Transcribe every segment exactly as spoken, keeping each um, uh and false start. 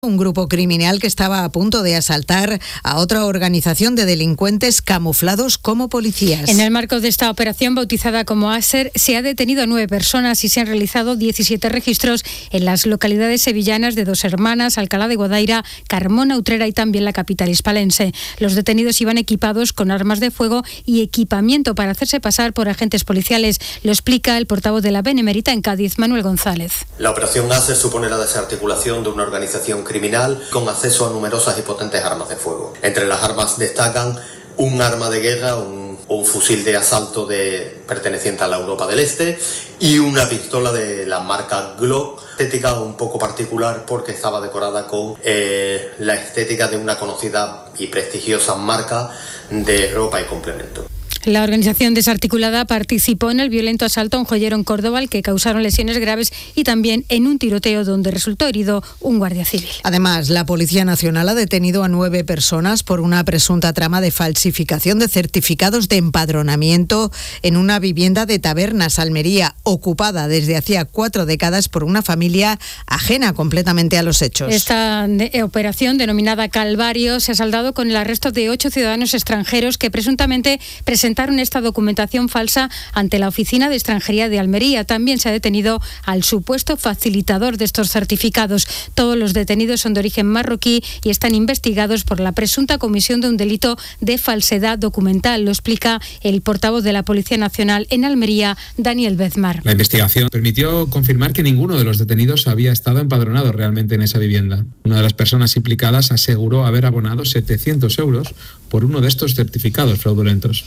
Un grupo criminal que estaba a punto de asaltar a otra organización de delincuentes camuflados como policías. En el marco de esta operación, bautizada como Aser, se ha detenido a nueve personas y se han realizado diecisiete registros en las localidades sevillanas de Dos Hermanas, Alcalá de Guadaira, Carmona, Utrera y también la capital hispalense. Los detenidos iban equipados con armas de fuego y equipamiento para hacerse pasar por agentes policiales. Lo explica el portavoz de la Benemérita en Cádiz, Manuel González. La operación Aser supone la desarticulación de una organización criminal con acceso a numerosas y potentes armas de fuego. Entre las armas destacan un arma de guerra, un, un fusil de asalto de, perteneciente a la Europa del Este y una pistola de la marca Glock, estética un poco particular porque estaba decorada con eh, la estética de una conocida y prestigiosa marca de ropa y complemento. La organización desarticulada participó en el violento asalto a un joyero en Córdoba, al que causaron lesiones graves, y también en un tiroteo donde resultó herido un guardia civil. Además, la Policía Nacional ha detenido a nueve personas por una presunta trama de falsificación de certificados de empadronamiento en una vivienda de Tabernas, Almería, ocupada desde hacía cuatro décadas por una familia ajena completamente a los hechos. Esta de- operación, denominada Calvario, se ha saldado con el arresto de ocho ciudadanos extranjeros que presuntamente presentaron esta documentación falsa ante la Oficina de Extranjería de Almería. También se ha detenido al supuesto facilitador de estos certificados. Todos los detenidos son de origen marroquí y están investigados por la presunta comisión de un delito de falsedad documental. Lo explica el portavoz de la Policía Nacional en Almería, Daniel Bezmar. La investigación permitió confirmar que ninguno de los detenidos había estado empadronado realmente en esa vivienda. Una de las personas implicadas aseguró haber abonado setecientos euros por uno de estos certificados fraudulentos.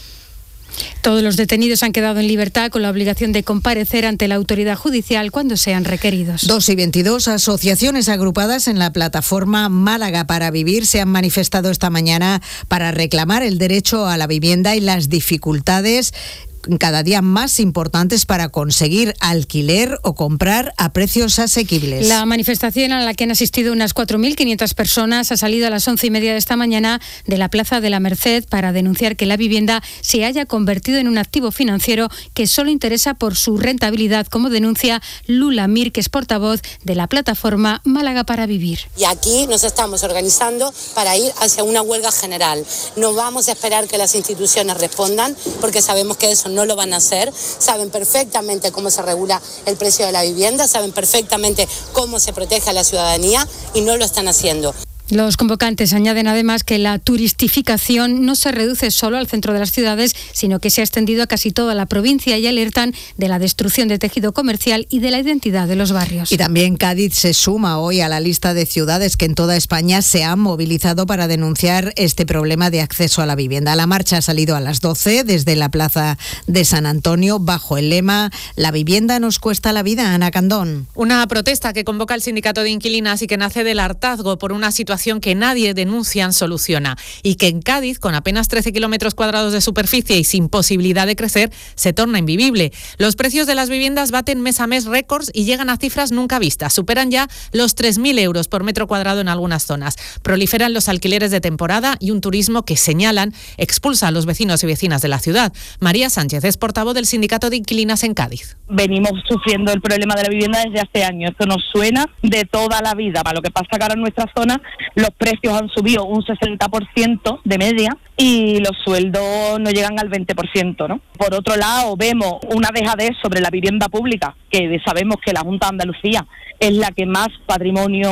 Todos los detenidos han quedado en libertad con la obligación de comparecer ante la autoridad judicial cuando sean requeridos. Dos y veintidós asociaciones agrupadas en la plataforma Málaga para Vivir se han manifestado esta mañana para reclamar el derecho a la vivienda y las dificultades cada día más importantes para conseguir alquiler o comprar a precios asequibles. La manifestación, a la que han asistido unas cuatro mil quinientas personas, ha salido a las once y media de esta mañana de la Plaza de la Merced para denunciar que la vivienda se haya convertido en un activo financiero que solo interesa por su rentabilidad, como denuncia Lula Mir, que es portavoz de la plataforma Málaga para Vivir. Y aquí nos estamos organizando para ir hacia una huelga general. No vamos a esperar que las instituciones respondan, porque sabemos que eso no lo van a hacer. Saben perfectamente cómo se regula el precio de la vivienda, saben perfectamente cómo se protege a la ciudadanía y no lo están haciendo. Los convocantes añaden además que la turistificación no se reduce solo al centro de las ciudades, sino que se ha extendido a casi toda la provincia, y alertan de la destrucción de tejido comercial y de la identidad de los barrios. Y también Cádiz se suma hoy a la lista de ciudades que en toda España se han movilizado para denunciar este problema de acceso a la vivienda. La marcha ha salido a las doce desde la Plaza de San Antonio bajo el lema "La vivienda nos cuesta la vida". Ana Candón. Una protesta que convoca el sindicato de inquilinas y que nace del hartazgo por una situación que nadie denuncian soluciona, y que en Cádiz, con apenas trece kilómetros cuadrados de superficie y sin posibilidad de crecer, se torna invivible. Los precios de las viviendas baten mes a mes récords y llegan a cifras nunca vistas. Superan ya los tres mil euros por metro cuadrado en algunas zonas. Proliferan los alquileres de temporada y un turismo que, señalan, expulsa a los vecinos y vecinas de la ciudad. María Sánchez es portavoz del sindicato de inquilinas en Cádiz. Venimos sufriendo el problema de la vivienda desde hace años. Esto nos suena de toda la vida. Lo que pasa que ahora en nuestra zona los precios han subido un sesenta por ciento de media y los sueldos no llegan al veinte por ciento, ¿no? Por otro lado, vemos una dejadez sobre la vivienda pública, que sabemos que la Junta de Andalucía es la que más patrimonio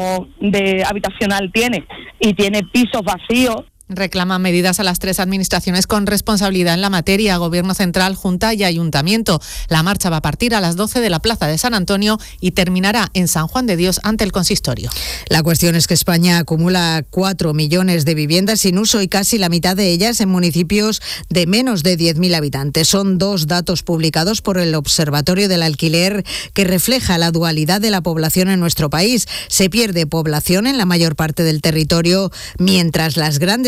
de habitacional tiene y tiene pisos vacíos. Reclaman medidas a las tres administraciones con responsabilidad en la materia: Gobierno Central, Junta y Ayuntamiento. La marcha va a partir a las doce de la Plaza de San Antonio y terminará en San Juan de Dios ante el consistorio. La cuestión es que España acumula cuatro millones de viviendas sin uso y casi la mitad de ellas en municipios de menos de diez mil habitantes. Son dos datos publicados por el Observatorio del Alquiler que refleja la dualidad de la población en nuestro país. Se pierde población en la mayor parte del territorio, mientras las grandes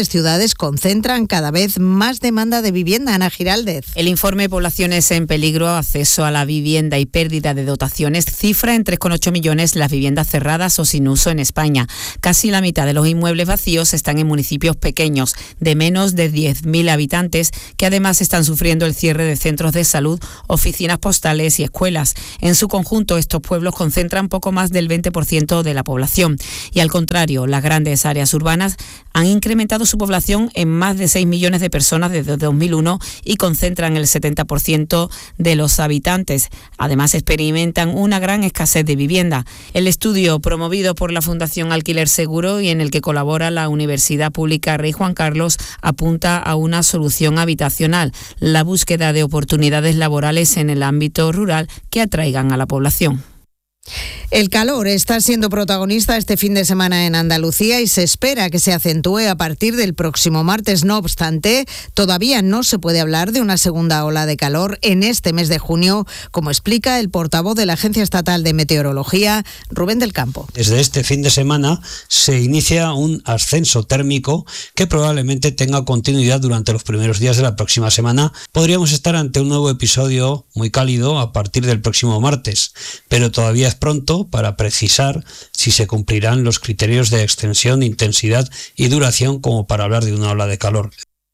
ciudades concentran cada vez más demanda de vivienda. Ana Giraldez. El informe Poblaciones en peligro, acceso a la vivienda y pérdida de dotaciones cifra en tres coma ocho millones las viviendas cerradas o sin uso en España. Casi la mitad de los inmuebles vacíos están en municipios pequeños, de menos de diez mil habitantes, que además están sufriendo el cierre de centros de salud, oficinas postales y escuelas. En su conjunto, estos pueblos concentran poco más del veinte por ciento de la población. Y al contrario, las grandes áreas urbanas han incrementado su población en más de seis millones de personas desde dos mil uno y concentran el setenta por ciento de los habitantes. Además, experimentan una gran escasez de vivienda. El estudio, promovido por la Fundación Alquiler Seguro y en el que colabora la Universidad Pública Rey Juan Carlos, apunta a una solución habitacional: la búsqueda de oportunidades laborales en el ámbito rural que atraigan a la población. El calor está siendo protagonista este fin de semana en Andalucía y se espera que se acentúe a partir del próximo martes. No obstante, todavía no se puede hablar de una segunda ola de calor en este mes de junio, como explica el portavoz de la Agencia Estatal de Meteorología, Rubén del Campo. Desde este fin de semana se inicia un ascenso térmico que probablemente tenga continuidad durante los primeros días de la próxima semana. Podríamos estar ante un nuevo episodio muy cálido a partir del próximo martes, pero todavía es pronto para precisar si se cumplirán los criterios de extensión, intensidad y duración como para hablar de una ola de calor.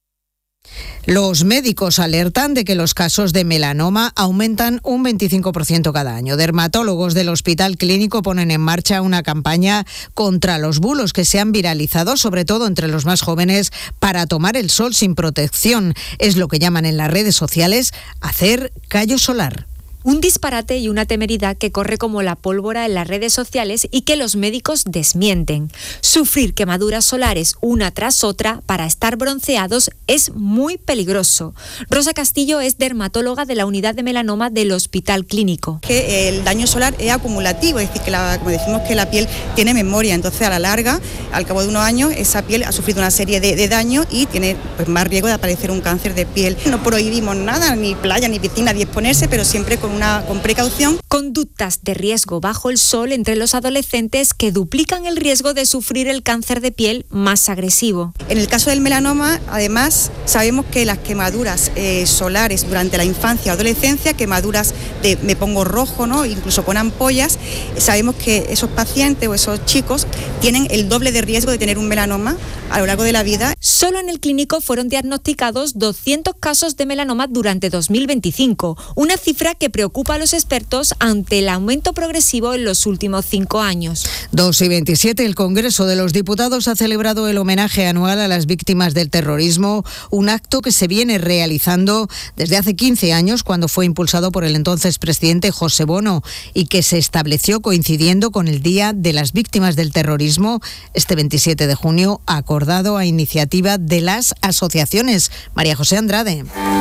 Los médicos alertan de que los casos de melanoma aumentan un veinticinco por ciento cada año. Dermatólogos del Hospital Clínico ponen en marcha una campaña contra los bulos que se han viralizado, sobre todo entre los más jóvenes, para tomar el sol sin protección. Es lo que llaman en las redes sociales hacer callo solar. Un disparate y una temeridad que corre como la pólvora en las redes sociales y que los médicos desmienten. Sufrir quemaduras solares una tras otra para estar bronceados es muy peligroso. Rosa Castillo es dermatóloga de la unidad de melanoma del Hospital Clínico. Que el daño solar es acumulativo, es decir, que la, como decimos que la piel tiene memoria, entonces a la larga, al cabo de unos años, esa piel ha sufrido una serie de, de daños y tiene pues, más riesgo de aparecer un cáncer de piel. No prohibimos nada, ni playa, ni piscina, ni exponerse, pero siempre con Una, con precaución. Conductas de riesgo bajo el sol entre los adolescentes que duplican el riesgo de sufrir el cáncer de piel más agresivo. En el caso del melanoma, además, sabemos que las quemaduras eh, solares durante la infancia o adolescencia, quemaduras de me pongo rojo, ¿no? Incluso con ampollas, sabemos que esos pacientes o esos chicos tienen el doble de riesgo de tener un melanoma a lo largo de la vida. Solo en el clínico fueron diagnosticados doscientos casos de melanoma durante dos mil veinticinco, una cifra que preocupa a los expertos ante el aumento progresivo en los últimos cinco años. dos y veintisiete, el Congreso de los Diputados ha celebrado el homenaje anual a las víctimas del terrorismo, un acto que se viene realizando desde hace quince años, cuando fue impulsado por el entonces presidente José Bono y que se estableció coincidiendo con el Día de las Víctimas del Terrorismo, este veintisiete de junio, acordado a iniciativa de las asociaciones. María José Andrade.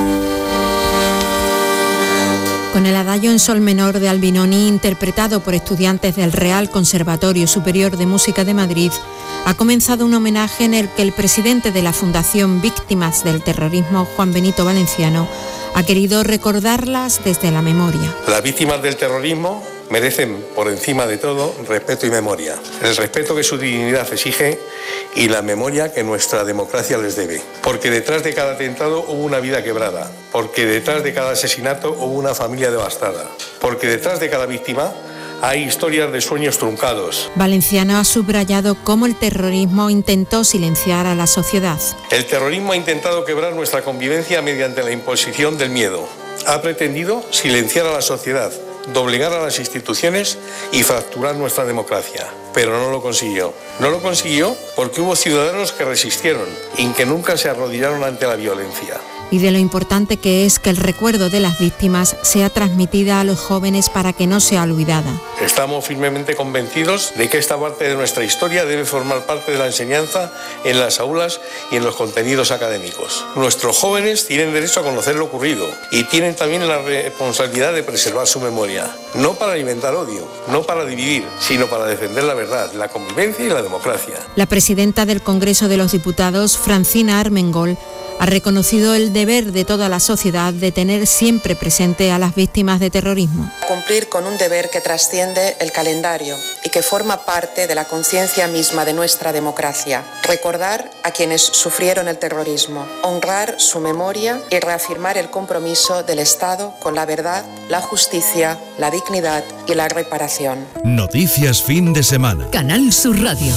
Con el adagio en sol menor de Albinoni, interpretado por estudiantes del Real Conservatorio Superior de Música de Madrid, ha comenzado un homenaje en el que el presidente de la Fundación Víctimas del Terrorismo, Juan Benito Valenciano, ha querido recordarlas desde la memoria. Las víctimas del terrorismo merecen, por encima de todo, respeto y memoria. El respeto que su dignidad exige y la memoria que nuestra democracia les debe. Porque detrás de cada atentado hubo una vida quebrada. Porque detrás de cada asesinato hubo una familia devastada. Porque detrás de cada víctima hay historias de sueños truncados. Valenciano ha subrayado cómo el terrorismo intentó silenciar a la sociedad. El terrorismo ha intentado quebrar nuestra convivencia mediante la imposición del miedo. Ha pretendido silenciar a la sociedad, doblegar a las instituciones y fracturar nuestra democracia. Pero no lo consiguió. No lo consiguió porque hubo ciudadanos que resistieron y que nunca se arrodillaron ante la violencia. Y de lo importante que es que el recuerdo de las víctimas sea transmitida a los jóvenes para que no sea olvidada. Estamos firmemente convencidos de que esta parte de nuestra historia debe formar parte de la enseñanza en las aulas y en los contenidos académicos. Nuestros jóvenes tienen derecho a conocer lo ocurrido y tienen también la responsabilidad de preservar su memoria. No para alimentar odio, no para dividir, sino para defender la verdad, la convivencia y la democracia. La presidenta del Congreso de los Diputados, Francina Armengol, ha reconocido el deber de toda la sociedad de tener siempre presente a las víctimas de terrorismo. Cumplir con un deber que trasciende el calendario y que forma parte de la conciencia misma de nuestra democracia. Recordar a quienes sufrieron el terrorismo, honrar su memoria y reafirmar el compromiso del Estado con la verdad, la justicia, la dignidad y la reparación. Noticias fin de semana. Canal Sur Radio.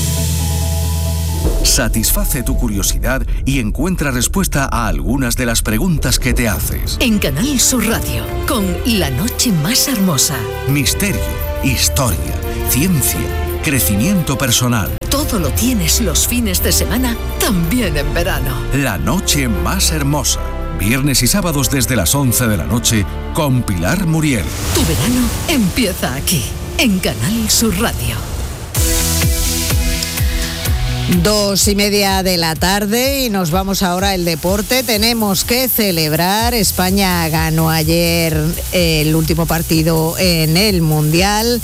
Satisface tu curiosidad y encuentra respuesta a algunas de las preguntas que te haces. En Canal Sur Radio, con La Noche Más Hermosa. Misterio, historia, ciencia, crecimiento personal. Todo lo tienes los fines de semana, también en verano. La Noche Más Hermosa. Viernes y sábados desde las once de la noche con Pilar Muriel. Tu verano empieza aquí, en Canal Sur Radio. Dos y media de la tarde y nos vamos ahora al deporte. Tenemos que celebrar. España ganó ayer el último partido en el Mundial.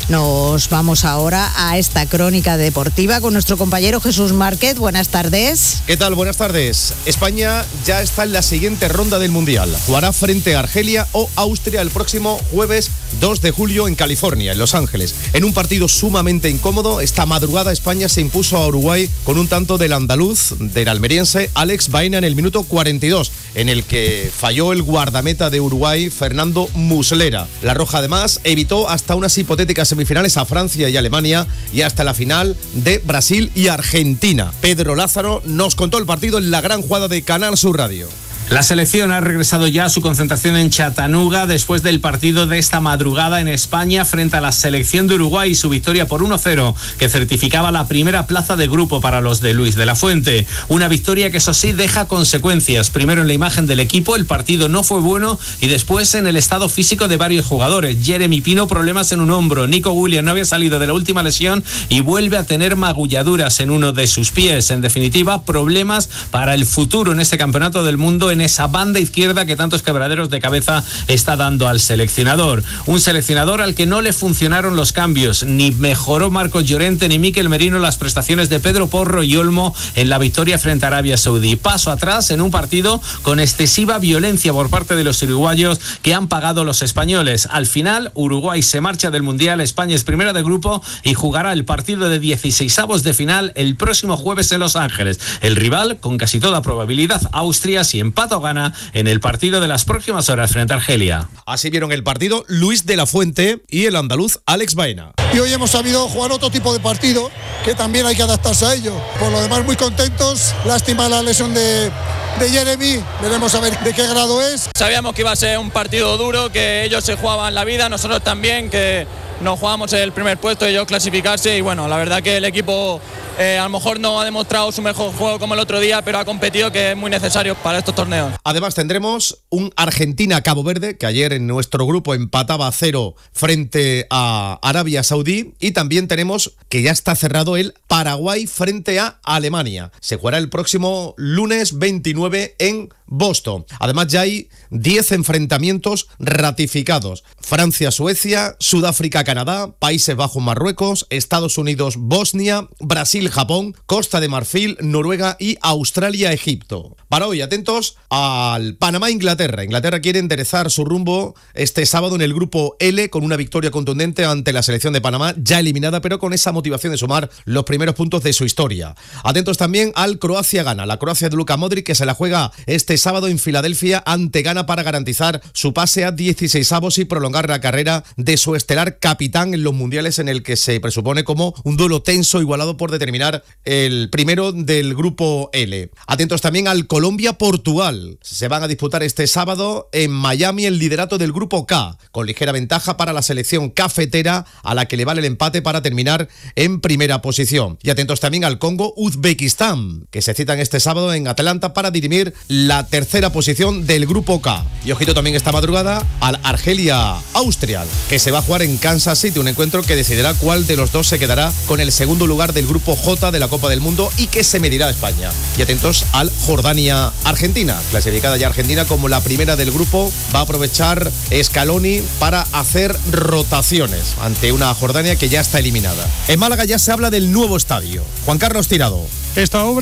Nos vamos ahora a esta crónica deportiva con nuestro compañero Jesús Márquez. Buenas tardes. ¿Qué tal? Buenas tardes. España ya está en la siguiente ronda del Mundial. Jugará frente a Argelia o Austria el próximo jueves dos de julio en California, en Los Ángeles. En un partido sumamente incómodo, esta madrugada España se impuso a Uruguay con un tanto del andaluz, del almeriense Alex Baena en el minuto cuarenta y dos, en el que falló el guardameta de Uruguay, Fernando Muslera. La Roja además evitó hasta unas hipotéticas semifinales a Francia y Alemania y hasta la final de Brasil y Argentina. Pedro Lázaro nos contó el partido en la gran jugada de Canal Sur Radio. La selección ha regresado ya a su concentración en Chattanooga después del partido de esta madrugada en España frente a la selección de Uruguay y su victoria por uno cero que certificaba la primera plaza de grupo para los de Luis de la Fuente. Una victoria que eso sí deja consecuencias. Primero en la imagen del equipo, el partido no fue bueno, y después en el estado físico de varios jugadores. Jeremy Pino, problemas en un hombro. Nico Williams no había salido de la última lesión y vuelve a tener magulladuras en uno de sus pies. En definitiva, problemas para el futuro en este campeonato del mundo en esa banda izquierda que tantos quebraderos de cabeza está dando al seleccionador. Un seleccionador al que no le funcionaron los cambios, ni mejoró Marcos Llorente ni Mikel Merino las prestaciones de Pedro Porro y Olmo en la victoria frente a Arabia Saudí. Paso atrás en un partido con excesiva violencia por parte de los uruguayos que han pagado los españoles. Al final, Uruguay se marcha del Mundial, España es primera de grupo y jugará el partido de dieciseisavos de final el próximo jueves en Los Ángeles. El rival, con casi toda probabilidad, Austria, si empata o gana en el partido de las próximas horas frente a Argelia. Así vieron el partido Luis de la Fuente y el andaluz Alex Baena. Y hoy hemos sabido jugar otro tipo de partido que también hay que adaptarse a ello. Por lo demás, muy contentos. Lástima la lesión de, de Jeremy. Veremos a ver de qué grado es. Sabíamos que iba a ser un partido duro, que ellos se jugaban la vida, nosotros también, que nos jugamos el primer puesto, ellos clasificarse, y bueno, la verdad que el equipo eh, a lo mejor no ha demostrado su mejor juego como el otro día, pero ha competido, que es muy necesario para estos torneos. Además tendremos un Argentina-Cabo Verde, que ayer en nuestro grupo empataba a cero frente a Arabia Saudí, y también tenemos que ya está cerrado el Paraguay frente a Alemania. Se jugará el próximo lunes veintinueve en Boston. Además ya hay diez enfrentamientos ratificados. Francia-Suecia, Sudáfrica-Canadá, Países Bajos-Marruecos, Estados Unidos-Bosnia, Brasil-Japón, Costa de Marfil, Noruega y Australia-Egipto. Para hoy, atentos al Panamá-Inglaterra. Inglaterra quiere enderezar su rumbo este sábado en el grupo L con una victoria contundente ante la selección de Panamá, ya eliminada, pero con esa motivación de sumar los primeros puntos de su historia. Atentos también al Croacia-Ghana. La Croacia de Luka Modric, que se la juega este sábado en Filadelfia ante Ghana para garantizar su pase a dieciseisavos y prolongar la carrera de su estelar capitán en los mundiales, en el que se presupone como un duelo tenso, igualado por determinar el primero del grupo L. Atentos también al Colombia-Portugal. Se van a disputar este sábado en Miami el liderato del grupo K, con ligera ventaja para la selección cafetera, a la que le vale el empate para terminar en primera posición. Y atentos también al Congo-Uzbekistán, que se citan este sábado en Atlanta para dirimir la tercera posición del grupo K. Y ojito también esta madrugada al Argelia-Austria, que se va a jugar en Kansas City, un encuentro que decidirá cuál de los dos se quedará con el segundo lugar del grupo J de la Copa del Mundo y que se medirá a España. Y atentos al Jordania-Argentina, clasificada ya Argentina como la primera del grupo. Va a aprovechar Scaloni para hacer rotaciones ante una Jordania que ya está eliminada. En Málaga ya se habla del nuevo estadio. Juan Carlos Tirado. Esta obra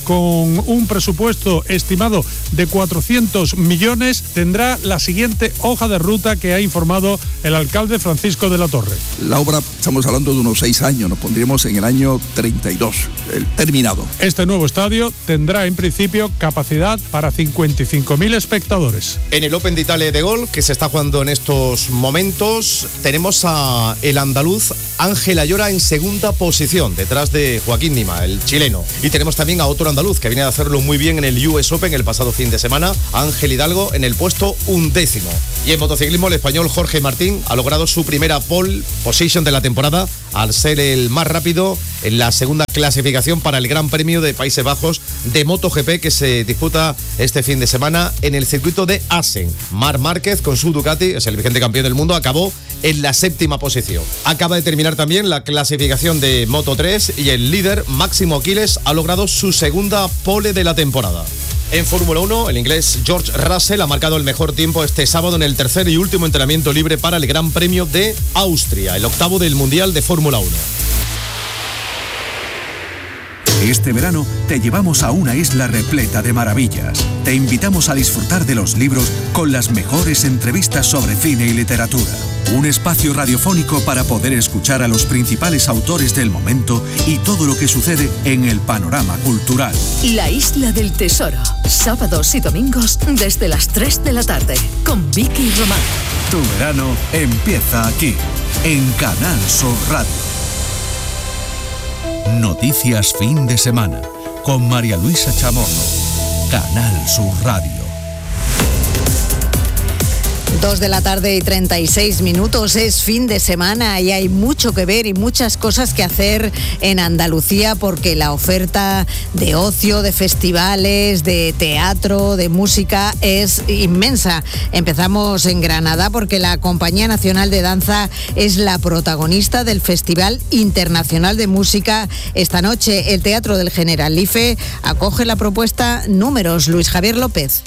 con un presupuesto estimado de cuatrocientos millones, tendrá la siguiente hoja de ruta que ha informado el alcalde Francisco de la Torre. La obra, estamos hablando de unos seis años, nos pondríamos en el año treinta y dos, el terminado. Este nuevo estadio tendrá en principio capacidad para cincuenta y cinco mil espectadores. En el Open de Italia de Golf, que se está jugando en estos momentos, tenemos a el andaluz Ángel Ayora en segunda posición, detrás de Joaquín Nima, el chileno. Y tenemos también a otro andaluz que viene a hacerlo muy bien en el U S Open el pasado fin de semana, Ángel Hidalgo, en el puesto undécimo. Y en motociclismo, el español Jorge Martín ha logrado su primera pole position de la temporada al ser el más rápido en la segunda clasificación para el Gran Premio de Países Bajos de MotoGP que se disputa este fin de semana en el circuito de Assen. Marc Márquez, con su Ducati, es el vigente campeón del mundo, acabó en la séptima posición. Acaba de terminar también la clasificación de Moto tres y el líder, Máximo Aquiles, ha logrado su segunda pole de la temporada. En Fórmula uno, el inglés George Russell ha marcado el mejor tiempo este sábado en el tercer y último entrenamiento libre para el Gran Premio de Austria, el octavo del Mundial de Fórmula uno. Este verano te llevamos a una isla repleta de maravillas. Te invitamos a disfrutar de los libros con las mejores entrevistas sobre cine y literatura. Un espacio radiofónico para poder escuchar a los principales autores del momento y todo lo que sucede en el panorama cultural. La Isla del Tesoro, sábados y domingos desde las tres de la tarde, con Vicky Román. Tu verano empieza aquí, en Canal Sur Radio. Noticias fin de semana, con María Luisa Chamorro, Canal Sur Radio. Dos de la tarde y treinta y seis minutos, es fin de semana y hay mucho que ver y muchas cosas que hacer en Andalucía porque la oferta de ocio, de festivales, de teatro, de música es inmensa. Empezamos en Granada porque la Compañía Nacional de Danza es la protagonista del Festival Internacional de Música. Esta noche el Teatro del Generalife acoge la propuesta Números. Luis Javier López.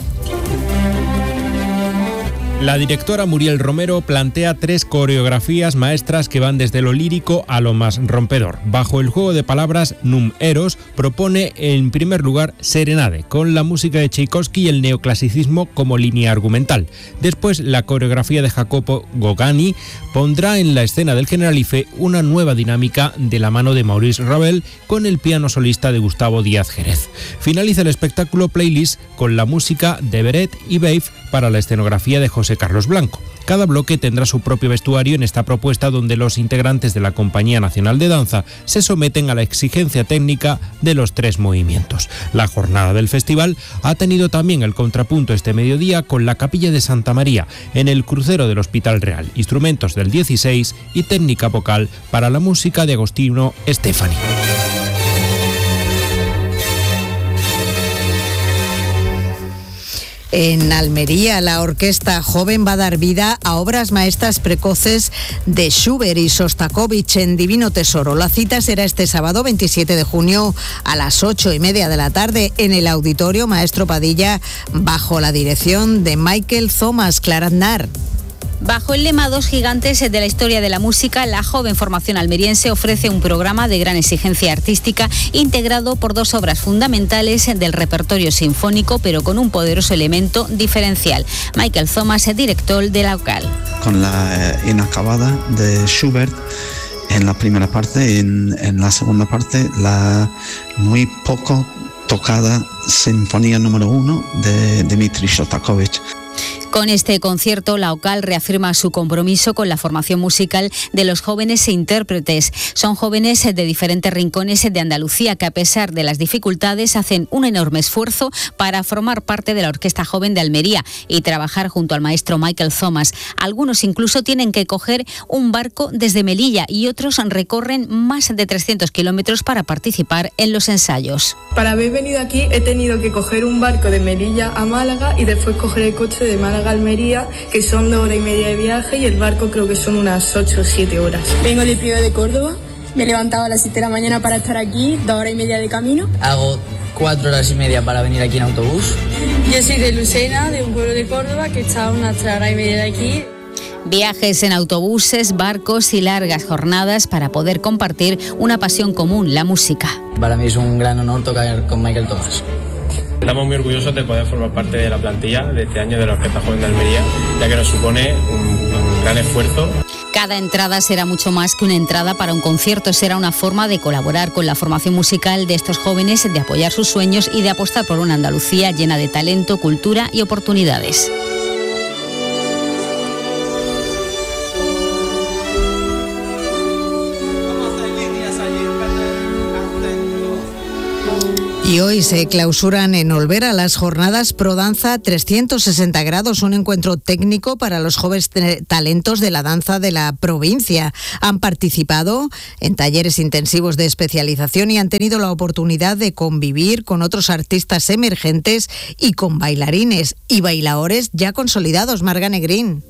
La directora Muriel Romero plantea tres coreografías maestras que van desde lo lírico a lo más rompedor. Bajo el juego de palabras, Num Eros propone en primer lugar Serenade, con la música de Tchaikovsky y el neoclasicismo como línea argumental. Después, la coreografía de Jacopo Gogani pondrá en la escena del Generalife una nueva dinámica de la mano de Maurice Ravel con el piano solista de Gustavo Díaz Jerez. Finaliza el espectáculo Playlist con la música de Beret y Babe para la escenografía de José Carlos Blanco. Cada bloque tendrá su propio vestuario en esta propuesta donde los integrantes de la Compañía Nacional de Danza se someten a la exigencia técnica de los tres movimientos. La jornada del festival ha tenido también el contrapunto este mediodía con la Capilla de Santa María en el crucero del Hospital Real, instrumentos del dieciséis y técnica vocal para la música de Agostino Stefani. En Almería, la Orquesta Joven va a dar vida a obras maestras precoces de Schubert y Sostakovich en Divino Tesoro. La cita será este sábado veintisiete de junio a las ocho y media de la tarde en el Auditorio Maestro Padilla, bajo la dirección de Michael Thomas. Clara Aznar. Bajo el lema Dos gigantes de la historia de la música, la joven formación almeriense ofrece un programa de gran exigencia artística integrado por dos obras fundamentales del repertorio sinfónico, pero con un poderoso elemento diferencial. Michael Thomas, director de la local. Con la eh, inacabada de Schubert en la primera parte y en, en la segunda parte la muy poco tocada Sinfonía número uno de Dmitri Shostakovich. Con este concierto, la O C A L reafirma su compromiso con la formación musical de los jóvenes intérpretes. Son jóvenes de diferentes rincones de Andalucía que, a pesar de las dificultades, hacen un enorme esfuerzo para formar parte de la Orquesta Joven de Almería y trabajar junto al maestro Michael Thomas. Algunos incluso tienen que coger un barco desde Melilla y otros recorren más de trescientos kilómetros para participar en los ensayos. Para haber venido aquí he tenido que coger un barco de Melilla a Málaga y después coger el coche de Málaga a Almería, que son dos horas y media de viaje, y el barco creo que son unas ocho o siete horas. Vengo del Priego de Córdoba, me he levantado a las siete de la mañana para estar aquí, dos horas y media de camino. Hago cuatro horas y media para venir aquí en autobús. Yo soy de Lucena, de un pueblo de Córdoba, que está a unas tres horas y media de aquí. Viajes en autobuses, barcos y largas jornadas para poder compartir una pasión común, la música. Para mí es un gran honor tocar con Michael Thomas. Estamos muy orgullosos de poder formar parte de la plantilla de este año de la Orquesta Joven de Almería, ya que nos supone un, un gran esfuerzo. Cada entrada será mucho más que una entrada para un concierto, será una forma de colaborar con la formación musical de estos jóvenes, de apoyar sus sueños y de apostar por una Andalucía llena de talento, cultura y oportunidades. Y hoy se clausuran en Olvera las jornadas Prodanza trescientos sesenta grados, un encuentro técnico para los jóvenes talentos de la danza de la provincia. Han participado en talleres intensivos de especialización y han tenido la oportunidad de convivir con otros artistas emergentes y con bailarines y bailadores ya consolidados. Marga Negrín.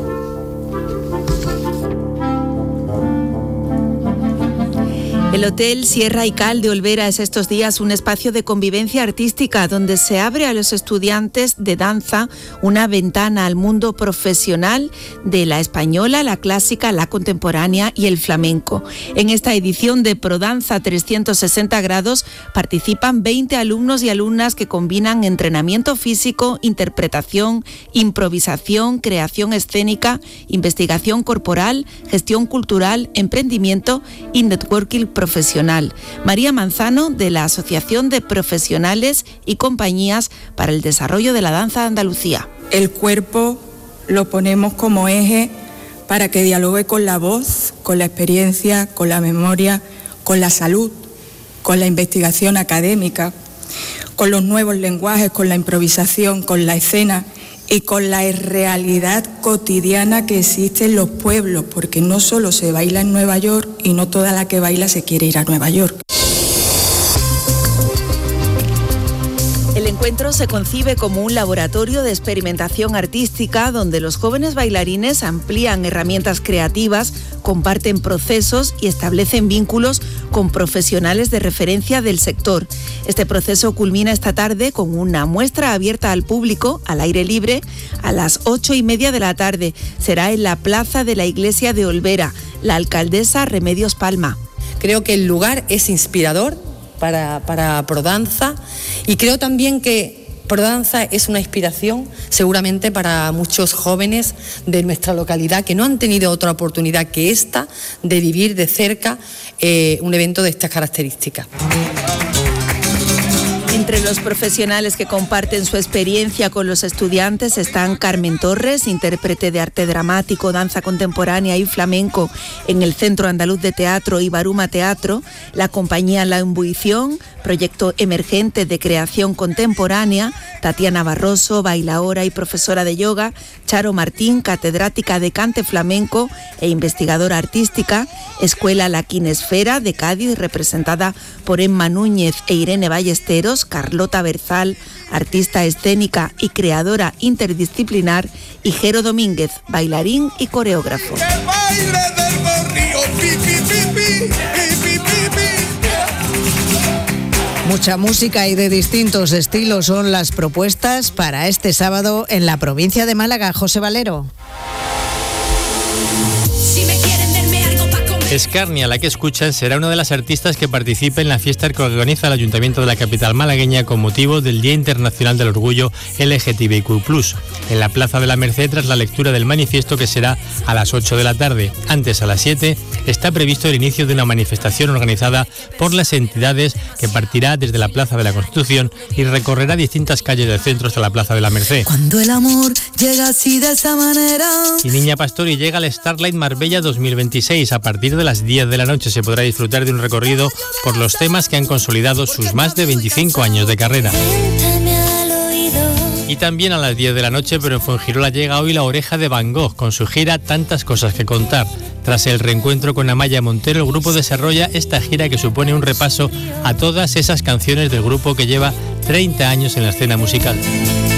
El Hotel Sierra y Cal de Olvera es estos días un espacio de convivencia artística donde se abre a los estudiantes de danza una ventana al mundo profesional de la española, la clásica, la contemporánea y el flamenco. En esta edición de Prodanza trescientos sesenta grados participan veinte alumnos y alumnas que combinan entrenamiento físico, interpretación, improvisación, creación escénica, investigación corporal, gestión cultural, emprendimiento y networking profesional. María Manzano, de la Asociación de Profesionales y Compañías para el Desarrollo de la Danza de Andalucía. El cuerpo lo ponemos como eje para que dialogue con la voz, con la experiencia, con la memoria, con la salud, con la investigación académica, con los nuevos lenguajes, con la improvisación, con la escena y con la realidad cotidiana que existe en los pueblos, porque no solo se baila en Nueva York y no toda la que baila se quiere ir a Nueva York. El encuentro se concibe como un laboratorio de experimentación artística donde los jóvenes bailarines amplían herramientas creativas, comparten procesos y establecen vínculos con profesionales de referencia del sector. Este proceso culmina esta tarde con una muestra abierta al público, al aire libre, a las ocho y media de la tarde. Será en la plaza de la iglesia de Olvera. La alcaldesa Remedios Palma. Creo que el lugar es inspirador para, para Prodanza y creo también que Prodanza es una inspiración seguramente para muchos jóvenes de nuestra localidad que no han tenido otra oportunidad que esta de vivir de cerca eh, un evento de estas características. Entre los profesionales que comparten su experiencia con los estudiantes están Carmen Torres, intérprete de arte dramático, danza contemporánea y flamenco en el Centro Andaluz de Teatro y Baruma Teatro, la compañía La Imbuición, proyecto emergente de creación contemporánea, Tatiana Barroso, bailaora y profesora de yoga, Charo Martín, catedrática de cante flamenco e investigadora artística, Escuela La Quinesfera de Cádiz, representada por Emma Núñez e Irene Ballesteros, Carlota Berzal, artista escénica y creadora interdisciplinar, y Jero Domínguez, bailarín y coreógrafo. Mucha música y de distintos estilos son las propuestas para este sábado en la provincia de Málaga. José Valero. Escarnia, la que escuchan, será una de las artistas que participe en la fiesta que organiza el Ayuntamiento de la capital malagueña con motivo del Día Internacional del Orgullo L G T B I Q plus, en la Plaza de la Merced tras la lectura del manifiesto que será a las ocho de la tarde. Antes, a las siete, está previsto el inicio de una manifestación organizada por las entidades que partirá desde la Plaza de la Constitución y recorrerá distintas calles del centro hasta la Plaza de la Merced. Cuando el amor llega así de esa manera. Y Niña Pastori llega al Starlight Marbella dos mil veintiséis. A partir de las diez de la noche se podrá disfrutar de un recorrido por los temas que han consolidado sus más de veinticinco años de carrera. Y también a las diez de la noche, pero en Fuengirola llega hoy La Oreja de Van Gogh con su gira Tantas Cosas que Contar. Tras el reencuentro con Amaya Montero, el grupo desarrolla esta gira que supone un repaso a todas esas canciones del grupo que lleva treinta años en la escena musical.